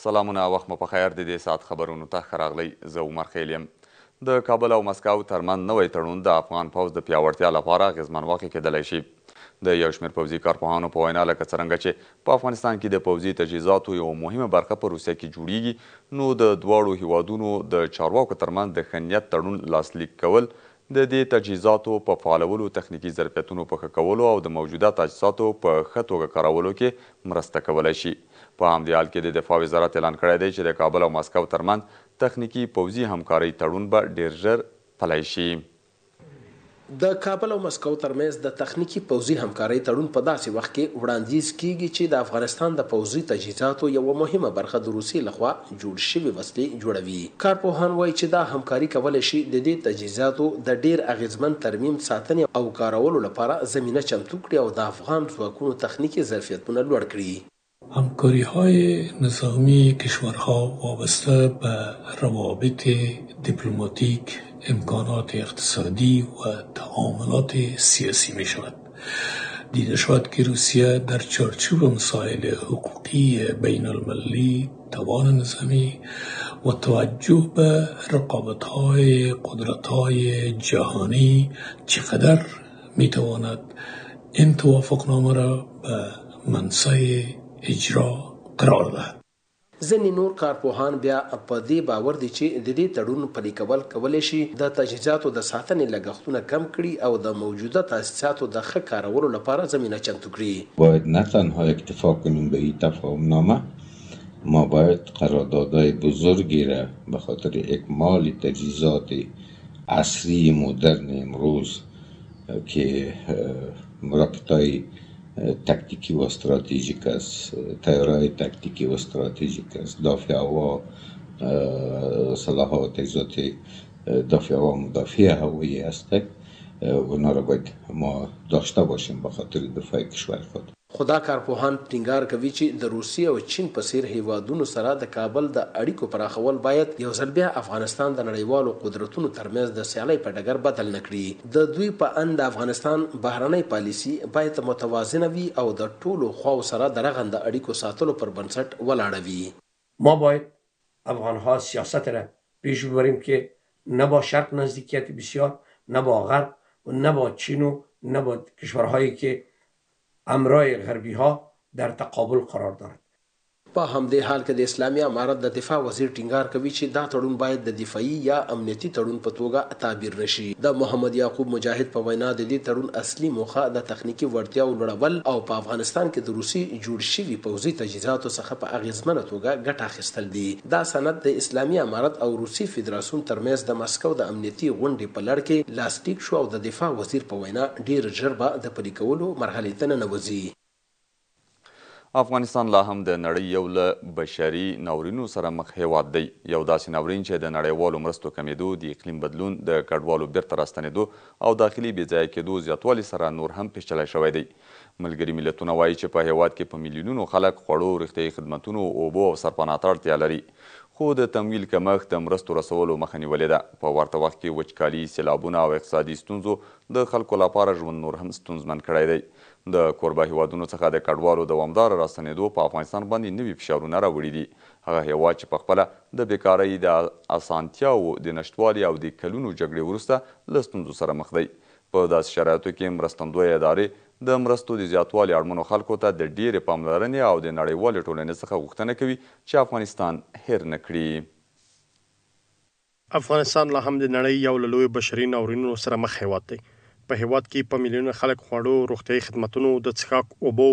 سلامونه، وخت مو په خیر. د دې ساعت خبرونو ته ښه راغلی. زه عمر خیل یم. د کابل او مسکو ترمنځ نوی تړون د افغان پوځ د پیاوړتیا لپاره اغېزمن واقع کېدلی شي. د یو شمېر پوځي کارپوهانو په وینا لکه څرنګه چې په افغانستان کې د پوځي تجهیزاتو یوه مهمه برخه په روسیه کې جوړیږي، نو د دواړو هیوادونو د چارواکو ترمنځ د ښه نیت تړون لاسلیک کول د دې تجهیزاتو په فعالولو، تخنیکي ظرفیتونو په ښه کولو او د موجوده تجهیزاتو په ښه توګه کارولو کې مرسته کولی شي. په همدې حال کې د دفاع وزارت اعلان کړی دی چې د کابل او مسکو ترمنځ تخنیکي پوځي همکارۍ تړون به ډیر ژر پلی شي. د کابل او مسکو ترمنځ د تخنیکي پوځي همکارۍ تړون په داسې وخت کې وړاندیز کیږي چې د افغانستان د پوځي تجهیزاتو یوه مهمه برخه د روسیې لخوا جوړ شوي وسلې جوړوي. کارپوهان وایي چې دا همکاري کولی شي د دې تجهیزاتو د ډیر اغیزمن ترمیم، ساتنې او کارولو لپاره زمینه چمتو کړي او د افغان ځواکونو تخنیکي ظرفیتونه لوړ کړي. همکاری‌های نظامی کشورها وابسته به روابط دیپلماتیک، امکانات اقتصادی و تعاملات سیاسی می شود. دیده شود که روسیه در چارچوب مسائل حقوقی بین المللی توان نظامی و توجه به رقابت‌های قدرت‌های جهانی چقدر می تواند این توافقنامه را به منصه اجرا قرار دهد. ځینې نور کارپوهان بیا په دې باور دي چې د دې تړون پلي کول کولی شي د تجهیزاتو د ساتنې لګښتونه کم کړي او د موجوده تاسیساتو د ښه کارولو لپاره زمینه چمتو کړي. باید نه تنها اکتفا کنیم به این تفاهمنامه، ما باید قراردادهای بزرگی را به خاطر اکمال تجهیزات عصری مدرن امروز که راکت‌های تکتیکی و استراتژیک است، طیاره‌های تکتیکی و استراتژیک است، دافع هوا، سلاح و تجهیزات دافع هوا مدافع هوایی است، اونا را باید ما داشته باشیم به خاطر دفاع کشور خود. خدا کارپوهان ټینګار کوي چې د روسیې او چین په څیر هیوادونو سره د کابل د اړیکو پراخول باید یو ځل بیا افغانستان د نړیوالو قدرتونو ترمنځ د سیالۍ په ډګر بدل نه کړي. د دوی په اند د افغانستان بهرنۍ پالیسي باید متوازنه وي او د ټولو خواو سره د رغنده اړیکو ساتلو پر بنسټ ولاړه وي. ما باید افغانها سیاست را پیش ببریم که نه با شرق نزدیکیت بسیار، نه با غرب و نه با چین و نه با کشورهایی که امرای غربی ها در تقابل قرار دارد. په همدې حال کې د اسلامي امارت د دفاع وزیر ټینګار کوي چې دا تړون باید د دفاعي یا امنیتي تړون په توګه تعبیر نشي. د محمد یعقوب مجاهد په وینا د دې تړون اصلي موخه د تخنیکي وړتیاو لوړول او په افغانستان کې د روسي جوړ شوي پوځي تجهیزاتو څخه په اغیزمنه توګه ګټه اخیستل دي. دا سند د اسلامي امارت او روسي فدراسیون ترمنځ د مسکو د امنیتي غونډې په لړ کې لاسلیک شو او د دفاع وزیر په وینا ډیر ژر به د پلي کولو مرحلې ته ننوځي. افغانستان لا هم د نړۍ یو له بشري ناورینو سره مخ هیواد دی. یو داسې ناورین چې د نړیوالو مرستو کمیدو، د اقلیم بدلون، د کډوالو بیرته راستنېدو او داخلي بېځایه کېدو زیاتوالي سره نور هم پیچلی شوی دی. ملګري ملتونه وایي چې په هیواد کې په میلیونونو خلک خوړو، روغتیایي خدمتونو، اوبو او سرپناه ته اړتیا لري، خو د تمویل کمښت د مرستو رسولو مخه نیولې ده. په ورته وخت کې وچکالي، سیلابونه او اقتصادي ستونزو د خلکو لپاره ژوند نور هم ستونزمن کړی دی. د کوربه هیوادونو څخه د کډوالو دوامداره راستنېدو په افغانستان باندې نوي فشارونه راوړي دي. هغه هیواد چې پخپله د بیکارۍ، د اسانتیاوو د نشتوالي او د کلونو جګړې وروسته له ستونزو سره مخ دی. په داسې شرایطو کې مرستندویه ادارې د مرستو د زیاتوالي اړمنو خلکو ته د ډېرې پاملرنې او د نړیوالې ټولنې څخه غوښتنه کوي چې افغانستان هیر نه کړي. افغانستان لا هم د نړۍ یو له لویو بشري ناورینونو سره مخ هیواد دی. په هیواد کې په میلیونونو خلک خوړو، روغتیایي خدمتونو، د څښاک اوبو